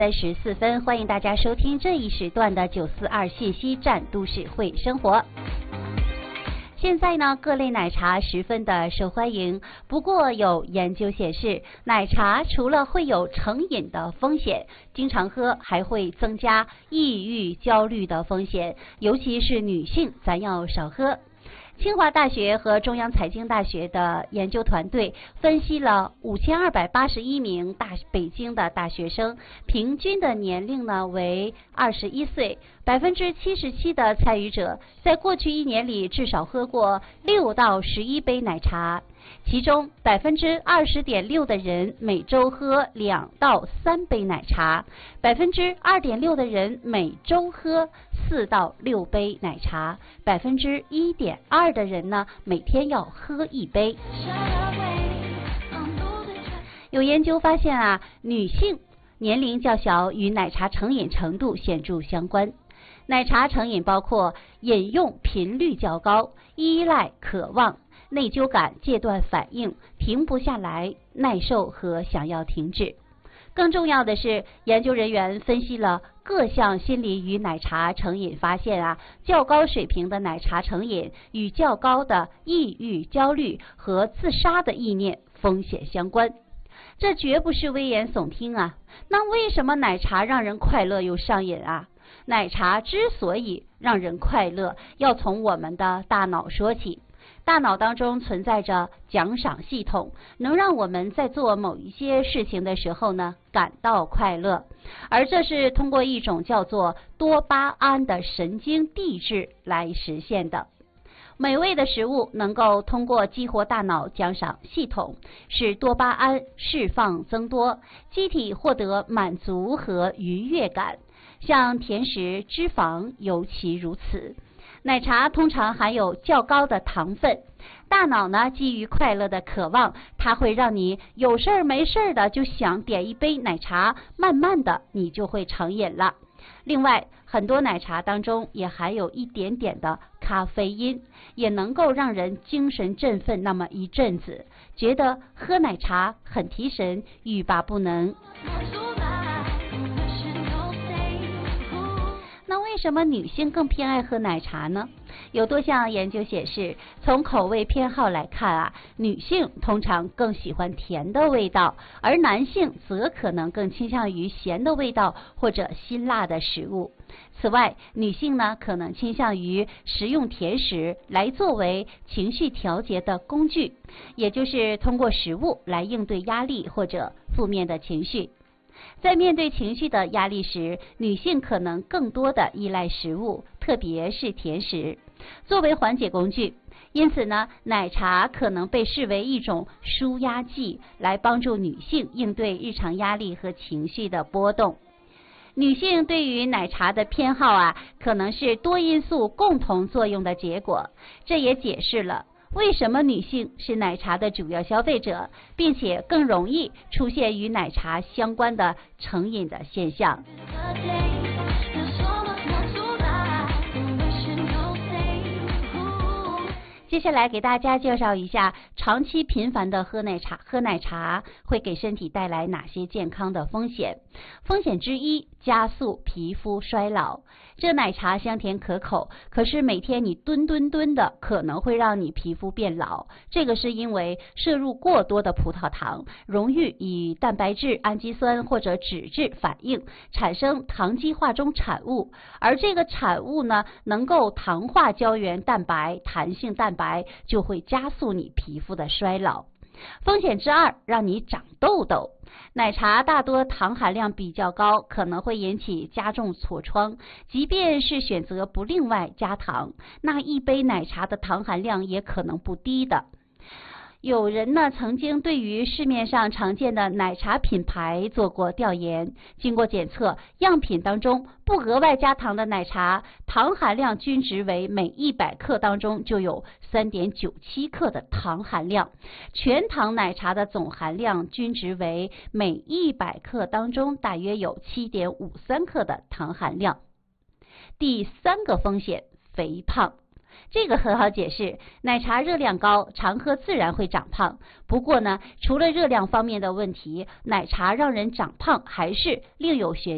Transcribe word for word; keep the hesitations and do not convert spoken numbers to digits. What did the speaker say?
三十四分，欢迎大家收听这一时段的九四二信息站都市会生活。现在呢，各类奶茶十分的受欢迎。不过有研究显示，奶茶除了会有成瘾的风险，经常喝还会增加抑郁、焦虑的风险，尤其是女性，咱要少喝。清华大学和中央财经大学的研究团队分析了五千二百八十一名大北京的大学生，平均的年龄呢为二十一岁，百分之七十七的参与者在过去一年里至少喝过六到十一杯奶茶，其中百分之二十点六的人每周喝两到三杯奶茶，百分之二点六的人每周喝四到六杯奶茶，百分之一点二的人呢每天要喝一杯。有研究发现啊，女性年龄较小与奶茶成瘾程度显著相关。奶茶成瘾包括饮用频率较高、依赖、渴望、内疚感、戒断反应、停不下来、耐受和想要停止。更重要的是，研究人员分析了各项心理与奶茶成瘾，发现啊，较高水平的奶茶成瘾与较高的抑郁、焦虑和自杀的意念风险相关。这绝不是危言耸听啊！那为什么奶茶让人快乐又上瘾啊？奶茶之所以让人快乐，要从我们的大脑说起。大脑当中存在着奖赏系统，能让我们在做某一些事情的时候呢感到快乐，而这是通过一种叫做多巴胺的神经递质来实现的。美味的食物能够通过激活大脑奖赏系统，使多巴胺释放增多，机体获得满足和愉悦感，像甜食、脂肪尤其如此。奶茶通常含有较高的糖分，大脑呢基于快乐的渴望，它会让你有事儿没事儿的就想点一杯奶茶，慢慢的你就会成瘾了。另外，很多奶茶当中也含有一点点的咖啡因，也能够让人精神振奋那么一阵子，觉得喝奶茶很提神，欲罢不能。那为什么女性更偏爱喝奶茶呢？有多项研究显示，从口味偏好来看啊，女性通常更喜欢甜的味道，而男性则可能更倾向于咸的味道或者辛辣的食物。此外，女性呢可能倾向于食用甜食来作为情绪调节的工具，也就是通过食物来应对压力或者负面的情绪。在面对情绪的压力时，女性可能更多的依赖食物，特别是甜食，作为缓解工具。因此呢，奶茶可能被视为一种舒压剂，来帮助女性应对日常压力和情绪的波动。女性对于奶茶的偏好啊，可能是多因素共同作用的结果。这也解释了为什么女性是奶茶的主要消费者，并且更容易出现与奶茶相关的成瘾的现象。接下来给大家介绍一下，长期频繁的喝奶茶，喝奶茶会给身体带来哪些健康的风险？风险之一，加速皮肤衰老。这奶茶香甜可口，可是每天你吨吨吨的，可能会让你皮肤变老。这个是因为摄入过多的葡萄糖，容易与蛋白质、氨基酸或者脂质反应，产生糖基化中产物，而这个产物呢，能够糖化胶原蛋白、弹性蛋白，就会加速你皮肤的衰老。风险之二，让你长痘痘。奶茶大多糖含量比较高，可能会引起加重痤疮。即便是选择不另外加糖，那一杯奶茶的糖含量也可能不低的。有人呢曾经对于市面上常见的奶茶品牌做过调研，经过检测，样品当中不额外加糖的奶茶，糖含量均值为每一百克当中就有 三点九七克的糖含量，全糖奶茶的总含量均值为每一百克当中大约有 七点五三克的糖含量。第三个风险，肥胖。这个很好解释，奶茶热量高，常喝自然会长胖。不过呢，除了热量方面的问题，奶茶让人长胖还是另有玄